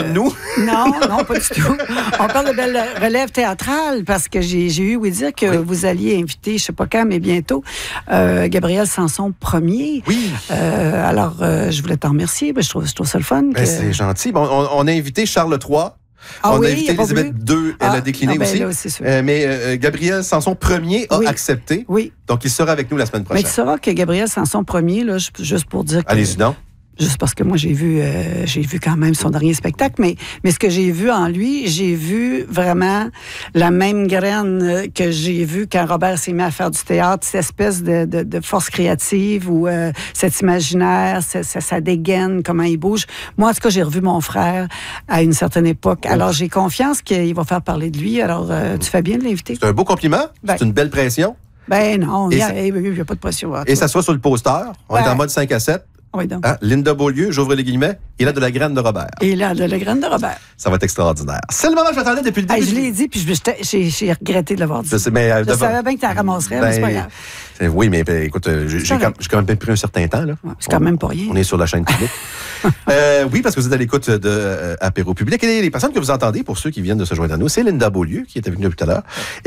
comme nous. Non, pas du tout. On parle de belle relève théâtrale parce que j'ai eu ouï dire que vous alliez inviter, je ne sais pas quand, mais bientôt, Gabriel Sanson Ier. Oui. Alors, je voulais t'en remercier. Je trouve ça le fun. C'est gentil. Bon, on a invité Charles III. On a invité Élisabeth II, elle a décliné aussi. Là, c'est sûr. Mais Gabriel Sanson Ier a accepté. Oui. Donc, il sera avec nous la semaine prochaine. Mais tu sauras que Gabriel Sanson Ier, là, juste pour dire que... Allez-y donc. Juste parce que moi, j'ai vu quand même son dernier spectacle, mais ce que j'ai vu en lui, j'ai vu vraiment la même graine que j'ai vu quand Robert s'est mis à faire du théâtre, cette espèce de force créative ou cet imaginaire, sa dégaine, comment il bouge. Moi, en tout cas, j'ai revu mon frère à une certaine époque. Alors, j'ai confiance qu'il va faire parler de lui. Alors, tu fais bien de l'inviter. C'est un beau compliment. C'est une belle pression. Ben non, il n'y a pas de pression. Et ça soit sur le poster. On est en mode 5 à 7. Oui, donc. Linda Beaulieu, j'ouvre les guillemets, il a de la graine de Robert. Il a de la graine de Robert. Ça va être extraordinaire. C'est le moment que j'attendais depuis le début. Je l'ai dit, puis j'ai regretté de l'avoir dit. Je savais bien que tu la ramasserais, mais c'est pas grave. Oui, mais écoute, j'ai quand même pris un certain temps. Là. Ouais, c'est quand même pas rien. On est sur la chaîne publique. Oui, parce que vous êtes à l'écoute de Apéro Public. Et les personnes que vous entendez, pour ceux qui viennent de se joindre à nous, c'est Linda Beaulieu, qui est avec nous depuis tout à l'heure,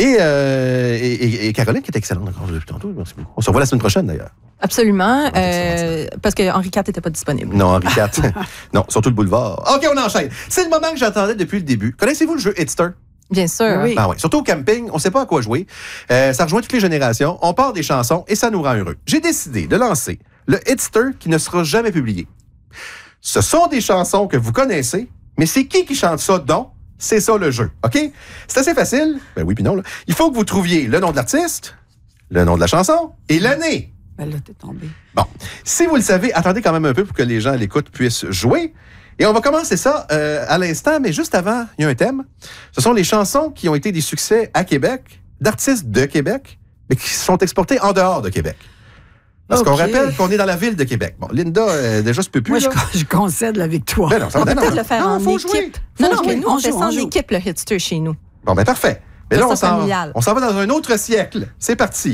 et Caroline, qui est excellente encore depuis tantôt. Merci beaucoup. On se revoit la semaine prochaine, d'ailleurs. Absolument, parce que Henri IV n'était pas disponible. Non, Henri IV. Non, surtout le boulevard. OK, on enchaîne. C'est le moment que j'attendais depuis le début. Connaissez-vous le jeu Hitster? Bien sûr. Oui. Ah ouais. Surtout au camping, on ne sait pas à quoi jouer. Ça rejoint toutes les générations. On part des chansons et ça nous rend heureux. J'ai décidé de lancer le Hitster qui ne sera jamais publié. Ce sont des chansons que vous connaissez, mais c'est qui chante ça donc? C'est ça le jeu, OK? C'est assez facile. Ben oui, puis non. Là. Il faut que vous trouviez le nom de l'artiste, le nom de la chanson et l'année. Ben là, t'es tombé. Bon. Si vous le savez, attendez quand même un peu pour que les gens à l'écoute puissent jouer. Et on va commencer ça à l'instant, mais juste avant, il y a un thème. Ce sont les chansons qui ont été des succès à Québec, d'artistes de Québec, mais qui sont exportées en dehors de Québec. Parce qu'on rappelle qu'on est dans la ville de Québec. Bon, Linda, déjà, ça peut plus. Moi, je concède la victoire. Ben non, on peut peut-être le faire en faut équipe. Jouer. Non, mais nous, on fait ça en équipe, le Hitster, chez nous. Bon, ben parfait. Mais là, familial. On s'en va dans un autre siècle. C'est parti.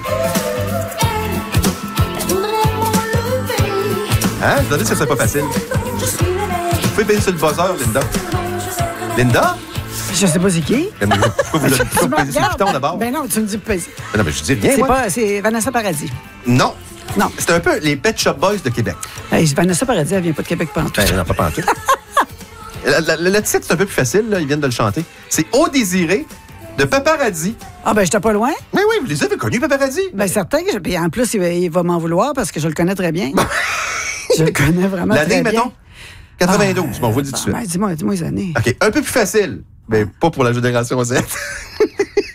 Hein? Je vous ai dit que ce serait pas facile. Vous pouvez baisser sur le buzzer, Linda. Linda? Je sais pas c'est qui. Pourquoi vous baisez sur le piton d'abord? Ben non, tu me dis baisser. Non, mais je dis rien, c'est Vanessa Paradis. Non. Non. C'est un peu les Pet Shop Boys de Québec. Hey, Vanessa Paradis, elle vient pas de Québec pantoute. Ben non, pas pantoute. Le titre, c'est un peu plus facile, là, ils viennent de le chanter. C'est Au désiré de Paparazzi. Ah, ben, j'étais pas loin. Mais oui, vous les avez connus, Paparazzi? Ben, certain. Puis en plus, il va m'en vouloir parce que je le connais très bien. Je le connais vraiment très bien. L'année, mettons? 92. Bon, on vous le dit tout de suite. Ben, dis-moi les années. OK, un peu plus facile. Mais pas pour la génération Z.